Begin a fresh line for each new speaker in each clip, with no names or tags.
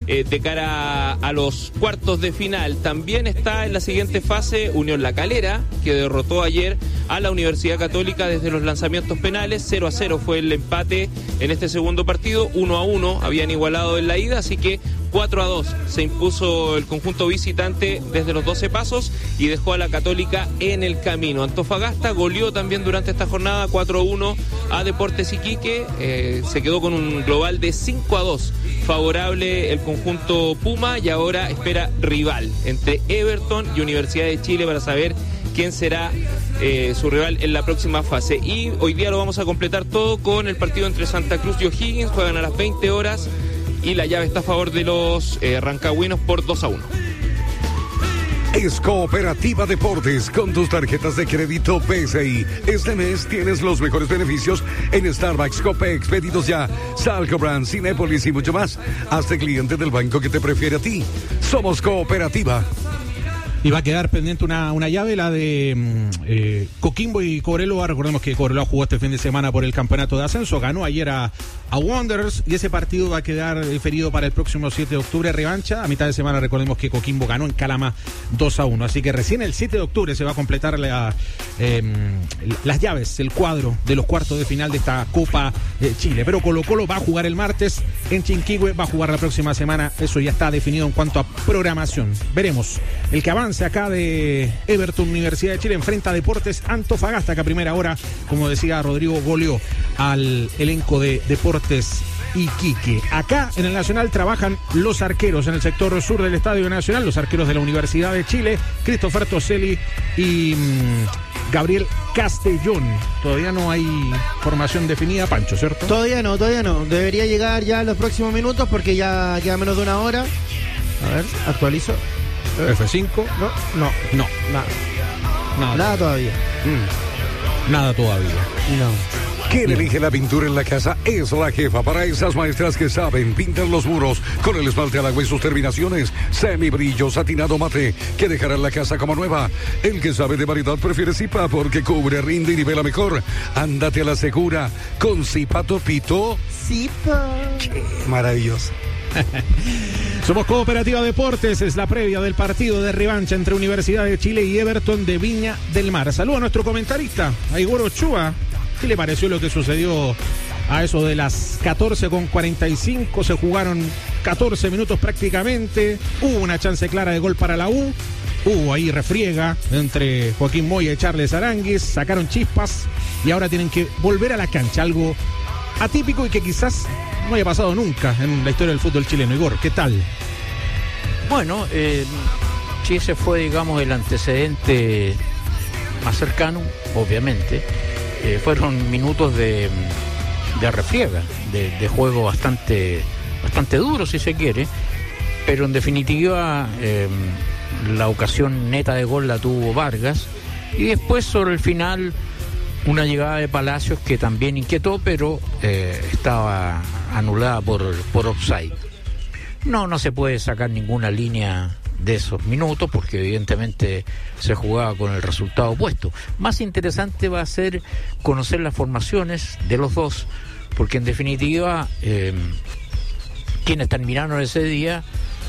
de cara a los cuartos de final. También está en la siguiente fase Unión La Calera, que derrotó ayer a la Universidad Católica desde los lanzamientos penales. 0-0 fue el empate en este segundo partido, 1-1 habían igualado en la ida, así que 4-2 se impuso el conjunto visitante desde los 12 pasos y dejó a la Católica en el camino. Antofagasta goleó también durante esta jornada 4-1 a Deportes Iquique, se quedó con un global de 5-2 favorable el conjunto Puma, y ahora espera rival entre Everton y Universidad de Chile para saber quién será su rival en la próxima fase. Y hoy día lo vamos a completar todo con el partido entre Santa Cruz y O'Higgins. Juegan a las 20 horas y la llave está a favor de los rancagüinos por 2-1.
Es Cooperativa Deportes con tus tarjetas de crédito PSI. Este mes tienes los mejores beneficios en Starbucks, Copex, Pedidos Ya, Salco Brand, Cinépolis y mucho más. Hazte cliente del banco que te prefiere a ti. Somos Cooperativa.
Y va a quedar pendiente una llave, la de Coquimbo y Cobreloa. Recordemos que Cobreloa jugó este fin de semana por el campeonato de ascenso, ganó ayer a Wanderers, y ese partido va a quedar diferido para el próximo 7 de octubre, revancha. A mitad de semana recordemos que Coquimbo ganó en Calama 2-1, así que recién el 7 de octubre se va a completar las llaves, el cuadro de los cuartos de final de esta Copa de Chile. Pero Colo-Colo va a jugar el martes en Chinquihue, va a jugar la próxima semana, eso ya está definido en cuanto a programación. Veremos el que avance acá de Everton. Universidad de Chile enfrenta a Deportes Antofagasta, que a primera hora, como decía Rodrigo, goleó al elenco de Deportes Iquique. Acá en el Nacional trabajan los arqueros en el sector sur del Estadio Nacional, los arqueros de la Universidad de Chile, Christopher Toselli y Gabriel Castellón. Todavía no hay formación definida, Pancho, ¿cierto?
Todavía no. Debería llegar ya en los próximos minutos porque ya queda menos de una hora. A ver, actualizo.
F5. No.
Nada todavía.
Nada todavía.
No.
¿Quién elige la pintura en la casa? Es la jefa. Para esas maestras que saben pintar los muros con el esmalte al agua y sus terminaciones semibrillo, satinado mate, que dejarán la casa como nueva. El que sabe de variedad prefiere Zipa porque cubre, rinde y nivela mejor. Ándate a la segura con Zipa Topito.
Zipa.
Qué maravilloso.
Somos Cooperativa Deportes, es la previa del partido de revancha entre Universidad de Chile y Everton de Viña del Mar. Saludo a nuestro comentarista, a Igor Ochoa. ¿Qué le pareció lo que sucedió a eso de las 14:45? Se jugaron 14 minutos prácticamente. Hubo una chance clara de gol para la U. Hubo ahí refriega entre Joaquín Moya y Charles Aránguiz. Sacaron chispas y ahora tienen que volver a la cancha. Algo atípico y que quizás no haya pasado nunca en la historia del fútbol chileno. Igor, ¿qué tal?
Bueno, si ese fue, digamos, el antecedente más cercano, obviamente. Fueron minutos de refriega, de juego bastante duro, si se quiere, pero en definitiva la ocasión neta de gol la tuvo Vargas, y después sobre el final una llegada de Palacios que también inquietó, pero estaba anulada por offside. No se puede sacar ninguna línea de esos minutos porque evidentemente se jugaba con el resultado opuesto. Más interesante va a ser conocer las formaciones de los dos, porque en definitiva quienes terminaron ese día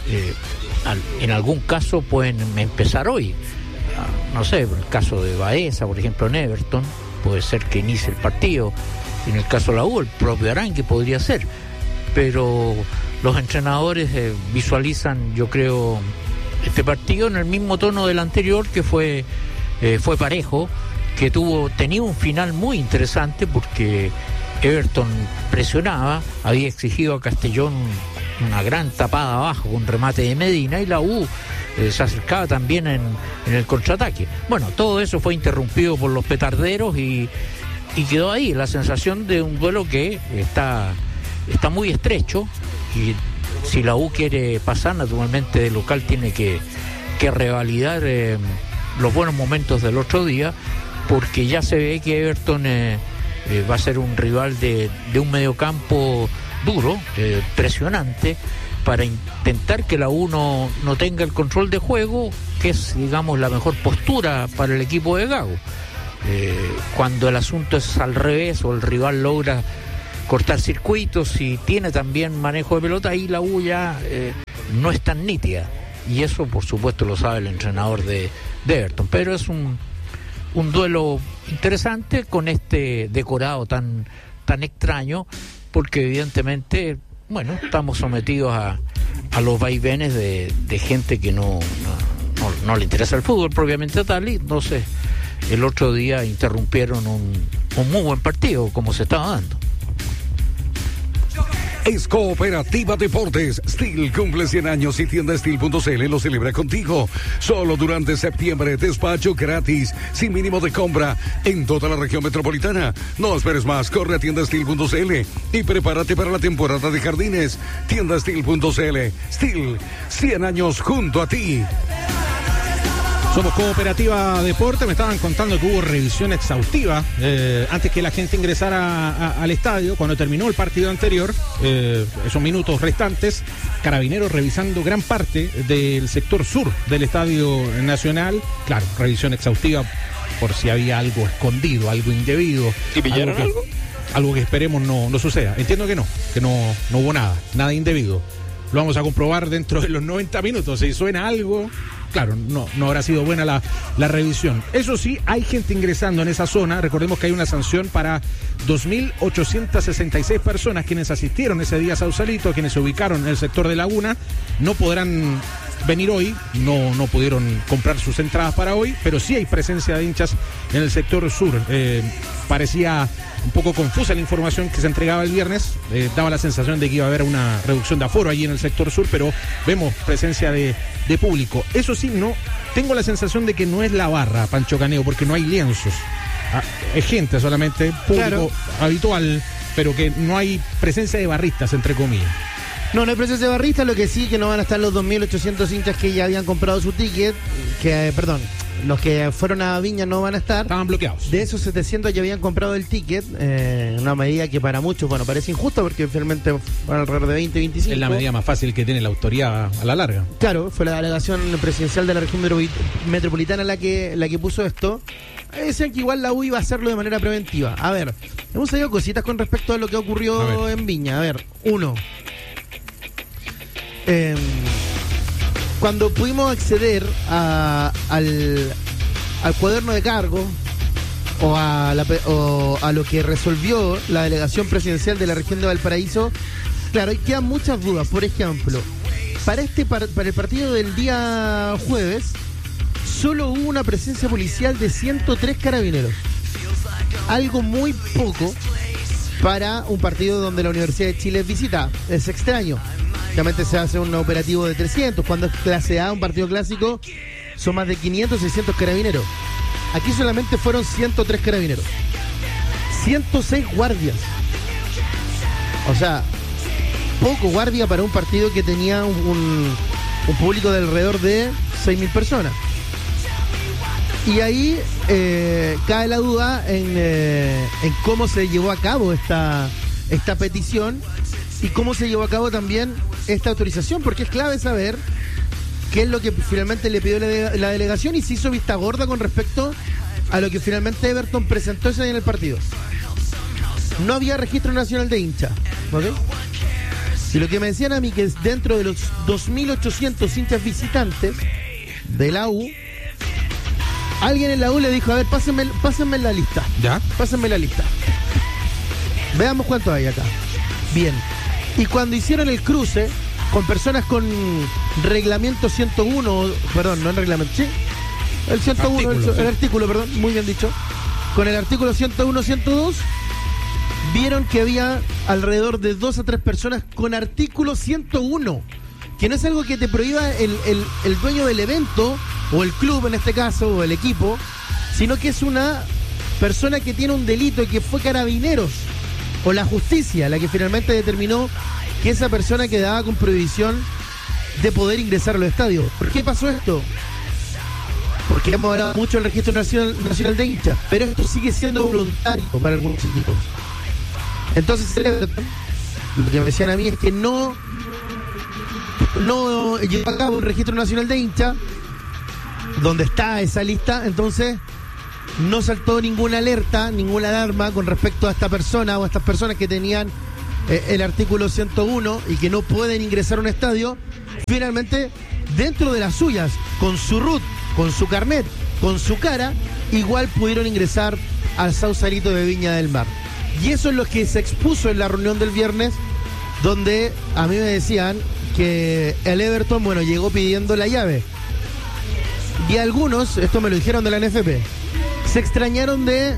en algún caso pueden empezar hoy. No sé, en el caso de Baeza, por ejemplo, en Everton, puede ser que inicie el partido. En el caso de la U, el propio Aránguiz podría ser, pero los entrenadores visualizan, yo creo, este partido en el mismo tono del anterior, que fue parejo, que tenía un final muy interesante porque Everton presionaba, había exigido a Castellón una gran tapada abajo con remate de Medina, y la U se acercaba también en el contraataque. Bueno, todo eso fue interrumpido por los petarderos y quedó ahí la sensación de un duelo que está muy estrecho, y si la U quiere pasar, naturalmente de local tiene que revalidar los buenos momentos del otro día, porque ya se ve que Everton va a ser un rival de un mediocampo duro, presionante, para intentar que la U no tenga el control de juego, que es, digamos, la mejor postura para el equipo de Gago. Cuando el asunto es al revés, o el rival logra cortar circuitos y tiene también manejo de pelota, ahí la U ya no es tan nítida. Y eso, por supuesto, lo sabe el entrenador de Everton. Pero es un duelo interesante con este decorado tan extraño, porque evidentemente, bueno, estamos sometidos a los vaivenes de gente que no le interesa el fútbol propiamente tal, y entonces el otro día interrumpieron un muy buen partido como se estaba dando.
Es Cooperativa Deportes. Steel cumple 100 años y tienda Steel.cl lo celebra contigo. Solo durante septiembre, despacho gratis, sin mínimo de compra, en toda la región metropolitana. No esperes más, corre a tienda Steel.cl y prepárate para la temporada de jardines. Tienda Steel.cl. Steel, 100 años junto a ti.
Somos Cooperativa Deporte. Me estaban contando que hubo revisión exhaustiva antes que la gente ingresara al estadio. Cuando terminó el partido anterior, esos minutos restantes, Carabineros revisando gran parte del sector sur del Estadio Nacional. Claro, revisión exhaustiva por si había algo escondido, algo indebido.
¿Y pillaron algo?
Algo que esperemos no suceda. Entiendo que no hubo nada indebido. Lo vamos a comprobar dentro de los 90 minutos. Si suena algo, claro, no habrá sido buena la revisión. Eso sí, hay gente ingresando en esa zona. Recordemos que hay una sanción para 2.866 personas quienes asistieron ese día a Sausalito, quienes se ubicaron en el sector de Laguna. No podrán venir hoy, no pudieron comprar sus entradas para hoy, pero sí hay presencia de hinchas en el sector sur. Parecía un poco confusa la información que se entregaba el viernes, daba la sensación de que iba a haber una reducción de aforo allí en el sector sur, pero vemos presencia de público. Eso sí, tengo la sensación de que no es la barra, Pancho Caneo, porque no hay lienzos. Es gente solamente, público habitual, pero que no hay presencia de barristas, entre comillas.
No hay presencia de barristas, lo que sí que no van a estar los 2.800 hinchas que ya habían comprado su ticket, los que fueron a Viña no van a estar.
Estaban bloqueados.
De esos 700 ya habían comprado el ticket, una medida que para muchos, parece injusta porque finalmente fueron alrededor de 20, 25.
Es la medida más fácil que tiene la autoridad a la larga.
Claro, fue la delegación presidencial de la región metropolitana la que puso esto. Decían que igual la U iba a hacerlo de manera preventiva. A ver, hemos sabido cositas con respecto a lo que ocurrió en Viña. A ver, uno. Cuando pudimos acceder al cuaderno de cargo o a lo que resolvió la delegación presidencial de la región de Valparaíso, claro, ahí quedan muchas dudas. Por ejemplo, para el partido del día jueves solo hubo una presencia policial de 103 carabineros, algo muy poco para un partido donde la Universidad de Chile es visita. Es extraño. Realmente se hace un operativo de 300. Cuando es clase A, un partido clásico, son más de 500, 600 carabineros. Aquí solamente fueron 103 carabineros. 106 guardias. O sea, poco guardia para un partido que tenía un público de alrededor de 6.000 personas. Y ahí cae la duda en cómo se llevó a cabo esta petición y cómo se llevó a cabo también esta autorización, porque es clave saber qué es lo que finalmente le pidió la delegación y se hizo vista gorda con respecto a lo que finalmente Everton presentó ese día en el partido. No había registro nacional de hincha, ¿ok? Y lo que me decían a mí, que es dentro de los 2.800 hinchas visitantes de la U, alguien en la U le dijo, a ver, pásenme la lista.
¿Ya?
Pásenme la lista. Veamos cuántos hay acá. Bien. Y cuando hicieron el cruce con personas con reglamento 101, perdón, no en reglamento, sí, el 101, el artículo, perdón, muy bien dicho, con el artículo 101, 102, vieron que había alrededor de 2 a 3 personas con artículo 101, que no es algo que te prohíba el dueño del evento, o el club en este caso, o el equipo, sino que es una persona que tiene un delito y que fue Carabineros o la justicia la que finalmente determinó que esa persona quedaba con prohibición de poder ingresar a los estadios. ¿Por qué pasó esto? Porque hemos hablado mucho del registro nacional de hinchas, pero esto sigue siendo voluntario para algunos equipos. Entonces, lo que me decían a mí es que no llevó a cabo un registro nacional de hinchas donde está esa lista, entonces no saltó ninguna alerta, ninguna alarma con respecto a esta persona o a estas personas que tenían el artículo 101 y que no pueden ingresar a un estadio, finalmente, dentro de las suyas, con su RUT, con su carnet, con su cara, igual pudieron ingresar al Sausalito de Viña del Mar. Y eso es lo que se expuso en la reunión del viernes, donde a mí me decían que el Everton, bueno, llegó pidiendo la llave. Y algunos, esto me lo dijeron de la NFP, se extrañaron de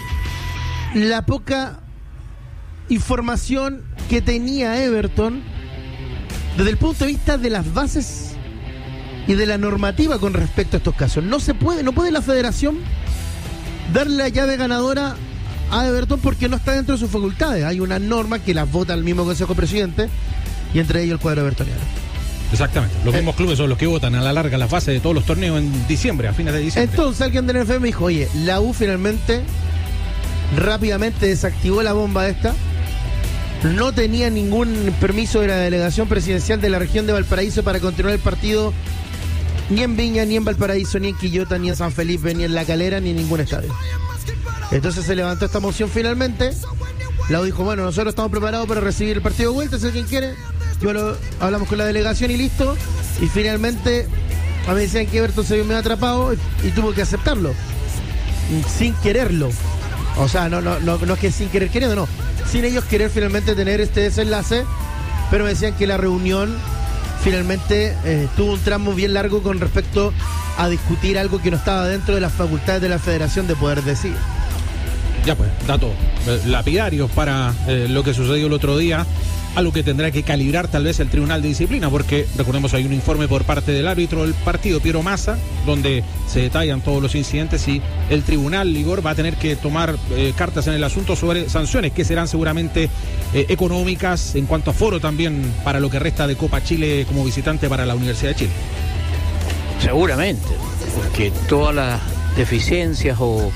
la poca información que tenía Everton desde el punto de vista de las bases y de la normativa con respecto a estos casos. No puede la federación darle la llave ganadora a Everton porque no está dentro de sus facultades. Hay una norma que las vota el mismo Consejo Presidente y entre ellos el cuadro evertoniano.
Exactamente, los mismos clubes son los que votan a la larga las bases de todos los torneos en diciembre, a fines de diciembre.
Entonces alguien del NFP me dijo, oye, la U finalmente rápidamente desactivó la bomba esta, no tenía ningún permiso de la delegación presidencial de la región de Valparaíso para continuar el partido ni en Viña, ni en Valparaíso, ni en Quillota, ni en San Felipe, ni en La Calera, ni en ningún estadio. Entonces se levantó esta moción finalmente. La U dijo, bueno, nosotros estamos preparados para recibir el partido de vuelta, si alguien quiere. Hablamos con la delegación y listo. Y finalmente a mí decían que Everton se vio medio atrapado y tuvo que aceptarlo sin quererlo. O sea, no es que sin querer queriendo, no, sin ellos querer finalmente tener este desenlace. Pero me decían que la reunión finalmente tuvo un tramo bien largo con respecto a discutir algo que no estaba dentro de las facultades de la federación de poder decir.
Ya pues, datos lapidarios para lo que sucedió el otro día, algo que tendrá que calibrar tal vez el Tribunal de Disciplina, porque recordemos hay un informe por parte del árbitro del partido, Piero Massa, donde se detallan todos los incidentes y el Tribunal, Igor, va a tener que tomar cartas en el asunto sobre sanciones que serán seguramente económicas, en cuanto a foro también para lo que resta de Copa Chile como visitante para la Universidad de Chile.
Seguramente, porque todas las deficiencias o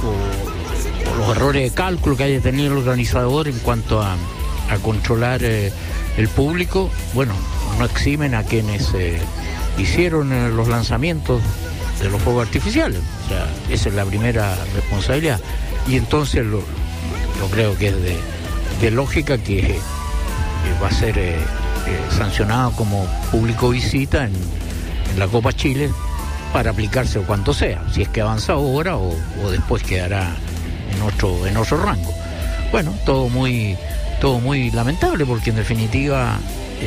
los errores de cálculo que haya tenido el organizador en cuanto a controlar el público, bueno, no eximen a quienes hicieron los lanzamientos de los fuegos artificiales. O sea, esa es la primera responsabilidad. Y entonces yo creo que es de lógica que va a ser sancionado como público visita en la Copa Chile para aplicarse o cuanto sea, si es que avanza ahora o después quedará en otro rango. Bueno, todo muy lamentable, porque en definitiva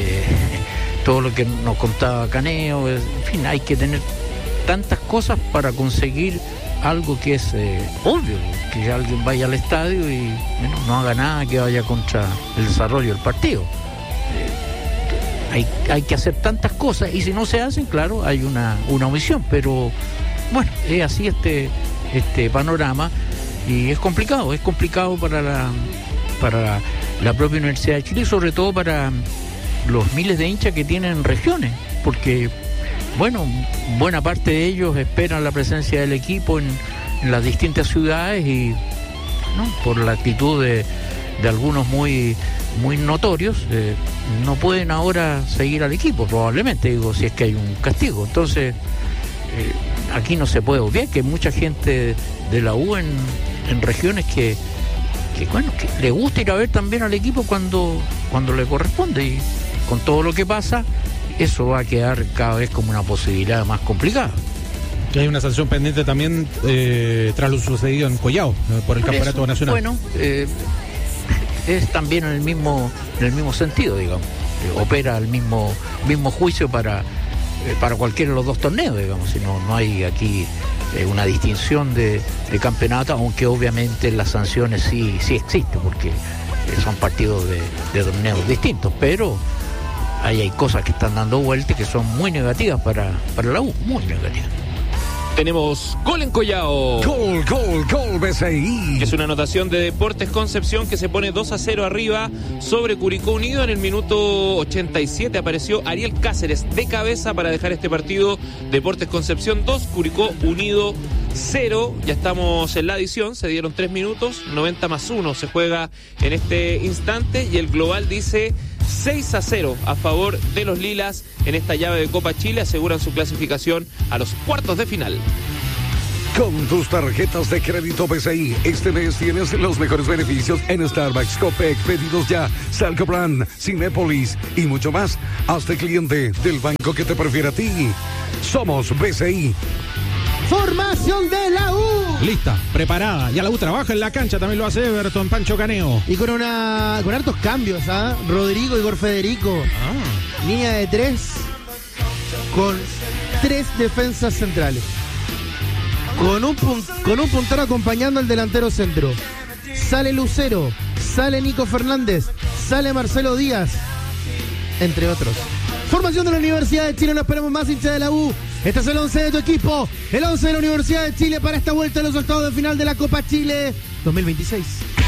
todo lo que nos contaba Caneo, en fin, hay que tener tantas cosas para conseguir algo que es obvio, que alguien vaya al estadio y bueno, no haga nada que vaya contra el desarrollo del partido. Hay que hacer tantas cosas y si no se hacen, claro, hay una omisión, pero bueno, es así este panorama y es complicado para la propia Universidad de Chile y sobre todo para los miles de hinchas que tienen regiones, porque bueno, buena parte de ellos esperan la presencia del equipo en las distintas ciudades y ¿no? Por la actitud de algunos muy notorios, no pueden ahora seguir al equipo, probablemente, digo, si es que hay un castigo. Entonces, aquí no se puede obviar que hay mucha gente de la U en regiones que le gusta ir a ver también al equipo cuando le corresponde, y con todo lo que pasa, eso va a quedar cada vez como una posibilidad más complicada.
Y hay una sanción pendiente también tras lo sucedido en Collao por el Campeonato Nacional.
Bueno, es también en el mismo sentido, digamos. Opera el mismo juicio para cualquiera de los dos torneos, digamos. Si no hay aquí una distinción de campeonato, aunque obviamente las sanciones sí existen, porque son partidos de torneos distintos, pero hay cosas que están dando vueltas que son muy negativas para la U, muy negativas.
Tenemos gol en Collao.
Gol, BCI.
Es una anotación de Deportes Concepción que se pone 2-0 arriba sobre Curicó Unido. En el minuto 87 apareció Ariel Cáceres de cabeza para dejar este partido. Deportes Concepción 2, Curicó Unido 0. Ya estamos en la adición, se dieron 3 minutos, 90+1 se juega en este instante y el global dice 6-0 a favor de los lilas en esta llave de Copa Chile. Aseguran su clasificación a los cuartos de final.
con tus tarjetas de crédito BCI. Este mes tienes los mejores beneficios en Starbucks, Copec, Pedidos Ya, Salcobrand, Cinépolis y mucho más. Hazte cliente del banco que te prefiere a ti. Somos BCI.
Formación de la U.
Lista, preparada. Ya la U trabaja en la cancha, también lo hace Everton, Pancho Caneo.
Y con hartos cambios, ¿ah? Rodrigo, Igor Federico. Línea de 3 con 3 defensas centrales. Con un puntero acompañando al delantero centro. Sale Lucero, sale Nico Fernández, sale Marcelo Díaz, entre otros. Formación de la Universidad de Chile, no esperamos más, hincha de la U. Este es el 11 de tu equipo, el 11 de la Universidad de Chile para esta vuelta a los octavos de final de la Copa Chile 2026.